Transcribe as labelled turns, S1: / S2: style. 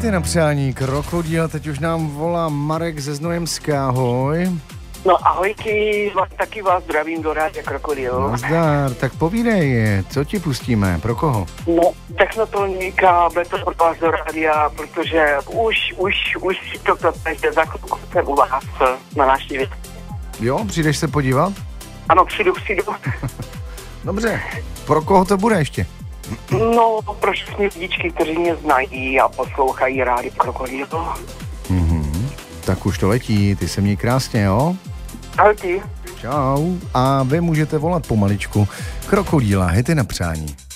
S1: Hity na přání, Krokodýl, teď už nám volá Marek ze Znojemska, ahoj.
S2: No ahojky, taky vás zdravím do rádia Krokodýl.
S1: Nazdar, tak povídej, co ti pustíme, pro koho?
S2: No, Technotonika, bude to od vás do rádia, protože už si to protože za chvilku jsem u vás na návštěvě.
S1: Jo, přijdeš se podívat?
S2: Ano, přijdu.
S1: Dobře, pro koho to bude ještě?
S2: No, pro všechny lidičky, kteří mě znají a poslouchají rádio Krokodýl.
S1: Tak už to letí, ty se měj krásně, jo?
S2: Ahojky.
S1: Čau. A vy můžete volat pomaličku Krokodýla, Hity na přání.